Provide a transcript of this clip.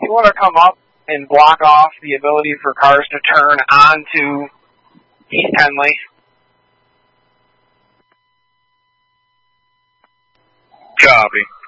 you want to come up and block off the ability for cars to turn onto East Henley. Copy.